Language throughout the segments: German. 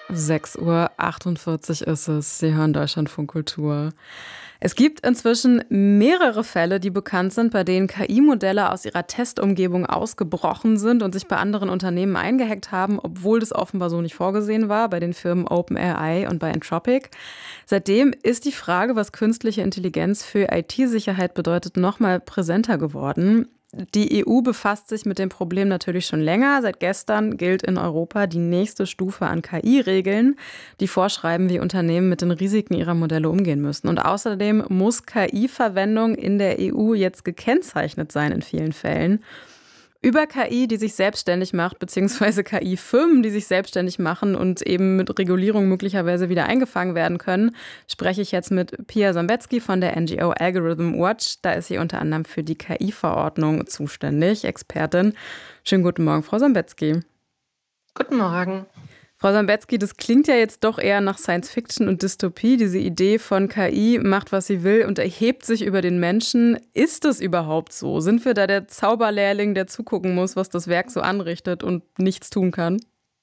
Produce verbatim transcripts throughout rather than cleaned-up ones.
sechs Uhr achtundvierzig ist es. Sie hören Deutschlandfunk Kultur. Es gibt inzwischen mehrere Fälle, die bekannt sind, bei denen K I-Modelle aus ihrer Testumgebung ausgebrochen sind und sich bei anderen Unternehmen eingehackt haben, obwohl das offenbar so nicht vorgesehen war, bei den Firmen OpenAI und bei Anthropic. Seitdem ist die Frage, was künstliche Intelligenz für I T-Sicherheit bedeutet, noch mal präsenter geworden. Die E U befasst sich mit dem Problem natürlich schon länger. Seit gestern gilt in Europa die nächste Stufe an K I-Regeln, die vorschreiben, wie Unternehmen mit den Risiken ihrer Modelle umgehen müssen. Und außerdem muss K I-Verwendung in der E U jetzt gekennzeichnet sein in vielen Fällen. Über K I, die sich selbstständig macht, beziehungsweise K I-Firmen, die sich selbstständig machen und eben mit Regulierung möglicherweise wieder eingefangen werden können, spreche ich jetzt mit Pia Sambetzky von der N G O Algorithm Watch. Da ist sie unter anderem für die K I-Verordnung zuständig, Expertin. Schönen guten Morgen, Frau Sambetzky. Guten Morgen. Frau Sambetzky, das klingt ja jetzt doch eher nach Science-Fiction und Dystopie. Diese Idee von K I macht, was sie will und erhebt sich über den Menschen. Ist das überhaupt so? Sind wir da der Zauberlehrling, der zugucken muss, was das Werk so anrichtet und nichts tun kann?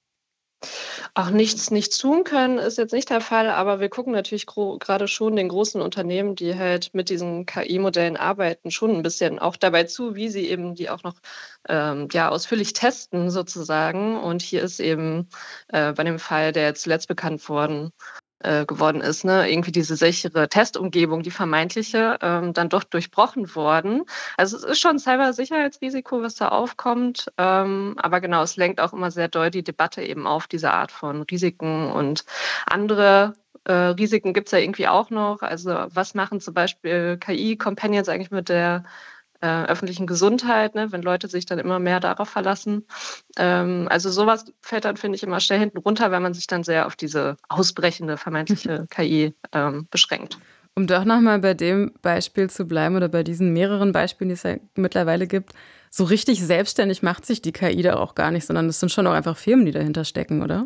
Auch nichts nichts tun können ist jetzt nicht der Fall, aber wir gucken natürlich gro grade schon den großen Unternehmen, die halt mit diesen K I-Modellen arbeiten, schon ein bisschen auch dabei zu, wie sie eben die auch noch, ähm, ja, ausführlich testen sozusagen. Und hier ist eben, äh, bei dem Fall, der jetzt zuletzt bekannt worden äh, geworden ist, ne, irgendwie diese sichere Testumgebung, die vermeintliche, ähm, dann doch durchbrochen worden. Also, es ist schon 'n Cybersicherheitsrisiko, was da aufkommt, ähm, aber genau, es lenkt auch immer sehr doll die Debatte eben auf diese Art von Risiken und andere, äh, Risiken gibt's ja irgendwie auch noch. Also, was machen zum Beispiel K I-Companions eigentlich mit der, äh, öffentlichen Gesundheit, ne, wenn Leute sich dann immer mehr darauf verlassen? Ähm, also, sowas fällt dann, finde ich, immer schnell hinten runter, wenn man sich dann sehr auf diese ausbrechende vermeintliche K I, ähm, beschränkt. Um doch noch mal bei dem Beispiel zu bleiben oder bei diesen mehreren Beispielen, die es ja mittlerweile gibt, so richtig selbstständig macht sich die K I da auch gar nicht, sondern es sind schon auch einfach Firmen, die dahinter stecken, oder?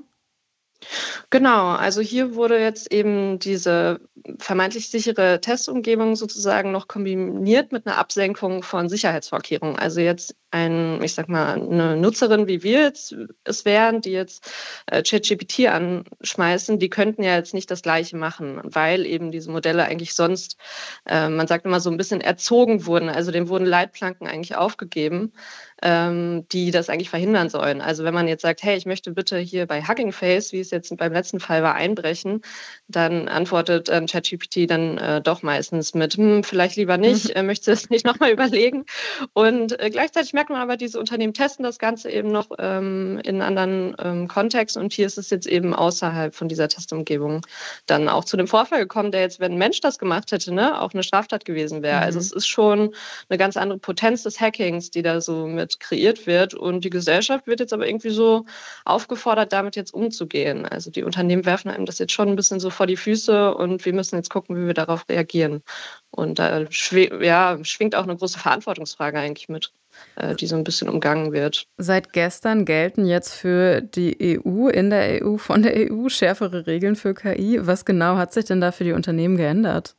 Genau, also hier wurde jetzt eben diese vermeintlich sichere Testumgebung sozusagen noch kombiniert mit einer Absenkung von Sicherheitsvorkehrungen. Also jetzt ein, ich sage mal, 'ne Nutzerin, wie wir jetzt es wären, die jetzt, äh, ChatGPT anschmeißen, die könnten ja jetzt nicht das Gleiche machen, weil eben diese Modelle eigentlich sonst, äh, man sagt immer so ein bisschen erzogen wurden. Also, denen wurden Leitplanken eigentlich aufgegeben, ähm, die das eigentlich verhindern sollen. Also, wenn man jetzt sagt: „Hey, ich möchte bitte hier bei Hugging Face“, wie es jetzt beim letzten Fall war, einbrechen, dann antwortet, ähm, ChatGPT dann, äh, doch meistens mit: „Hm, vielleicht lieber nicht, äh, möchtest du es nicht noch mal überlegen?“ Und, äh, gleichzeitig merkt man aber, diese Unternehmen testen das Ganze eben noch, ähm, in anderen, ähm, Kontexten und hier ist es jetzt eben außerhalb von dieser Testumgebung dann auch zu dem Vorfall gekommen, der jetzt, wenn 'n Mensch das gemacht hätte, ne, auch eine Straftat gewesen wäre. Also, Mhm. es ist schon eine ganz andere Potenz des Hackings, die da so mit kreiert wird und die Gesellschaft wird jetzt aber irgendwie so aufgefordert, damit jetzt umzugehen. Also, die Unternehmen werfen einem das jetzt schon ein bisschen so vor die Füße und wir müssen jetzt gucken, wie wir darauf reagieren. Und da schwe ja, schwingt auch eine große Verantwortungsfrage eigentlich mit, äh, die so ein bisschen umgangen wird. Seit gestern gelten jetzt für die E U, in der E U, von der E U schärfere Regeln für K I. Was genau hat sich denn da für die Unternehmen geändert?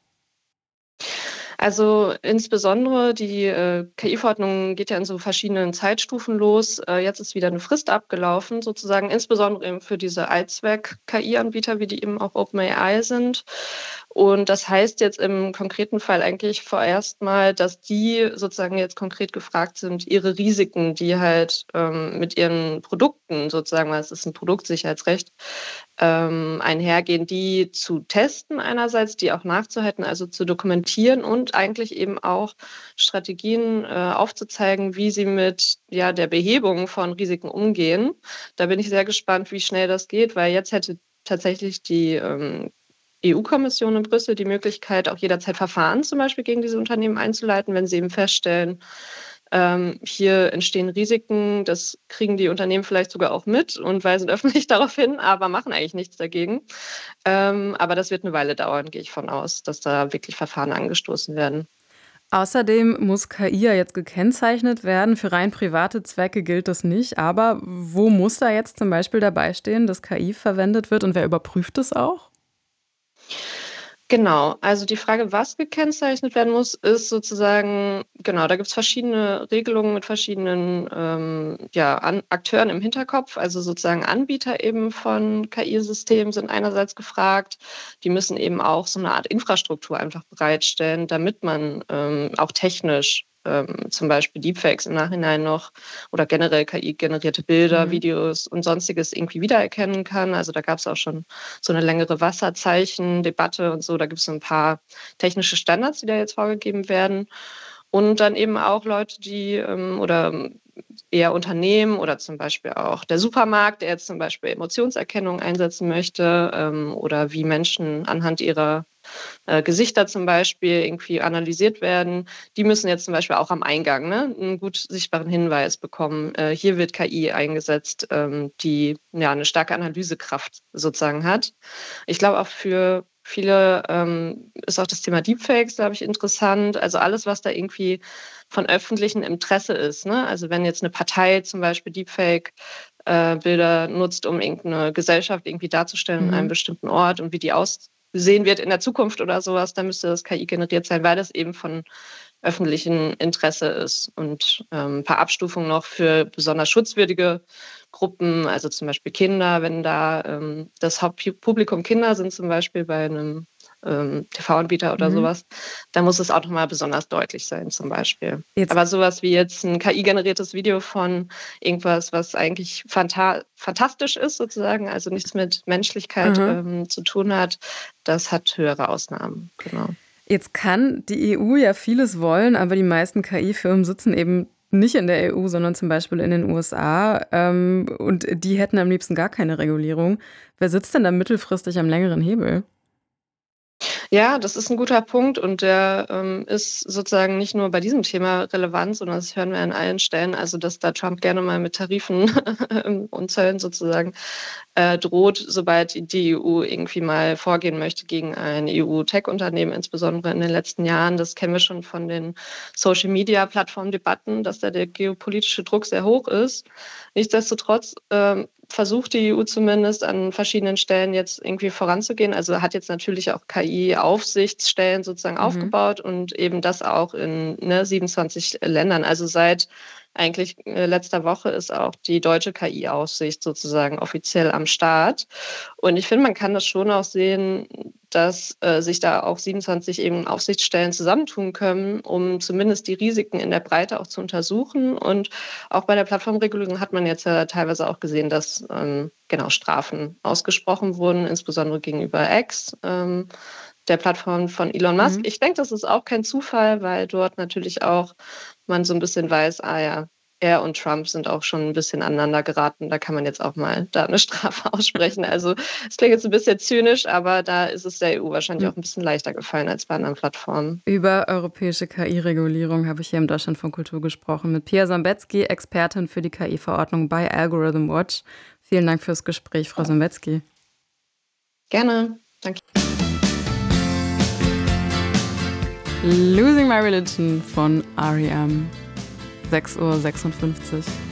Also, insbesondere die, äh, K I-Verordnung geht ja in so verschiedenen Zeitstufen los. Äh, jetzt ist wieder eine Frist abgelaufen sozusagen, insbesondere eben für diese Allzweck-K I-Anbieter, wie die eben auch OpenAI sind. Und das heißt jetzt im konkreten Fall eigentlich vorerst mal, dass die sozusagen jetzt konkret gefragt sind, ihre Risiken, die halt, ähm, mit ihren Produkten sozusagen, weil es ist ein Produktsicherheitsrecht, ähm, einhergehen, die zu testen einerseits, die auch nachzuhalten, also zu dokumentieren und eigentlich eben auch Strategien, äh, aufzuzeigen, wie sie mit, ja, der Behebung von Risiken umgehen. Da bin ich sehr gespannt, wie schnell das geht, weil jetzt hätte tatsächlich die, ähm, E U-Kommission in Brüssel die Möglichkeit, auch jederzeit Verfahren zum Beispiel gegen diese Unternehmen einzuleiten, wenn sie eben feststellen, ähm, hier entstehen Risiken, das kriegen die Unternehmen vielleicht sogar auch mit und weisen öffentlich darauf hin, aber machen eigentlich nichts dagegen. Ähm, aber das wird eine Weile dauern, gehe ich von aus, dass da wirklich Verfahren angestoßen werden. Außerdem muss K I ja jetzt gekennzeichnet werden. Für rein private Zwecke gilt das nicht. Aber wo muss da jetzt zum Beispiel dabei stehen, dass K I verwendet wird und wer überprüft es auch? Genau, also die Frage, was gekennzeichnet werden muss, ist sozusagen, genau, da gibt es verschiedene Regelungen mit verschiedenen ähm, ja, An Akteuren im Hinterkopf. Also sozusagen Anbieter eben von K I-Systemen sind einerseits gefragt. Die müssen eben auch so eine Art Infrastruktur einfach bereitstellen, damit man ähm, auch technisch ähm, zum Beispiel Deepfakes im Nachhinein noch oder generell K I-generierte Bilder, Mhm. Videos und Sonstiges irgendwie wiedererkennen kann. Also da gab es auch schon so eine längere Wasserzeichen-Debatte und so. Da gibt es so ein paar technische Standards, die da jetzt vorgegeben werden. Und dann eben auch Leute, die ähm, oder eher Unternehmen oder zum Beispiel auch der Supermarkt, der jetzt zum Beispiel Emotionserkennung einsetzen möchte ähm, oder wie Menschen anhand ihrer äh, Gesichter zum Beispiel irgendwie analysiert werden, die müssen jetzt zum Beispiel auch am Eingang ne, einen gut sichtbaren Hinweis bekommen. Äh, hier wird K I eingesetzt, ähm, die ja eine starke Analysekraft sozusagen hat. Ich glaube auch für viele ähm, ist auch das Thema Deepfakes, glaube ich, interessant. Also alles, was da irgendwie von öffentlichem Interesse ist. Ne? Also wenn jetzt eine Partei zum Beispiel Deepfake-Bilder äh, nutzt, um irgendeine Gesellschaft irgendwie darzustellen an einem Mhm. bestimmten Ort und wie die aussehen wird in der Zukunft oder sowas, dann müsste das K I generiert sein, weil das eben von öffentlichem Interesse ist. Und ähm, ein paar Abstufungen noch für besonders schutzwürdige Gruppen, also zum Beispiel Kinder, wenn da ähm, das Hauptpublikum Kinder sind, zum Beispiel bei einem ähm, T V-Anbieter oder Mhm. sowas, da muss es auch nochmal besonders deutlich sein, zum Beispiel. Jetzt, Aber sowas wie jetzt ein K I-generiertes Video von irgendwas, was eigentlich phanta fantastisch ist, sozusagen, also nichts mit Menschlichkeit aha. ähm, zu tun hat, das hat höhere Ausnahmen, genau. Jetzt kann die E U ja vieles wollen, aber die meisten K I-Firmen sitzen eben nicht in der E U, sondern zum Beispiel in den U S A. Ähm, und die hätten am liebsten gar keine Regulierung. Wer sitzt denn da mittelfristig am längeren Hebel? Ja, das ist ein guter Punkt und der ähm, ist sozusagen nicht nur bei diesem Thema relevant, sondern das hören wir an allen Stellen. Also, dass da Trump gerne mal mit Tarifen und Zöllen sozusagen äh, droht, sobald die E U irgendwie mal vorgehen möchte gegen ein E U-Tech-Unternehmen, insbesondere in den letzten Jahren. Das kennen wir schon von den Social-Media-Plattform-Debatten, dass da der geopolitische Druck sehr hoch ist. Nichtsdestotrotz ähm, versucht die E U zumindest an verschiedenen Stellen jetzt irgendwie voranzugehen. Also hat jetzt natürlich auch K I-Aufsichtsstellen sozusagen Mhm. aufgebaut und eben das auch in ne, siebenundzwanzig Ländern. Also seit eigentlich äh, letzter Woche ist auch die deutsche K I-Aufsicht sozusagen offiziell am Start. Und ich finde, man kann das schon auch sehen, dass äh, sich da auch siebenundzwanzig eben Aufsichtsstellen zusammentun können, um zumindest die Risiken in der Breite auch zu untersuchen. Und auch bei der Plattformregulierung hat man jetzt ja teilweise auch gesehen, dass ähm, genau Strafen ausgesprochen wurden, insbesondere gegenüber X. Ähm, der Plattform von Elon Musk. Mhm. Ich denke, das ist auch kein Zufall, weil dort natürlich auch man so ein bisschen weiß, ah ja, er und Trump sind auch schon ein bisschen aneinander geraten. Da kann man jetzt auch mal da eine Strafe aussprechen. Also es klingt jetzt ein bisschen zynisch, aber da ist es der E U wahrscheinlich auch ein bisschen leichter gefallen als bei anderen Plattformen. Über europäische K I-Regulierung habe ich hier im Deutschlandfunk Kultur gesprochen mit Pia Sambetzky, Expertin für die K I-Verordnung bei Algorithm Watch. Vielen Dank fürs Gespräch, Frau Sambetzky. Gerne. Danke. Losing My Religion von R E M. sechs Uhr sechsundfünfzig.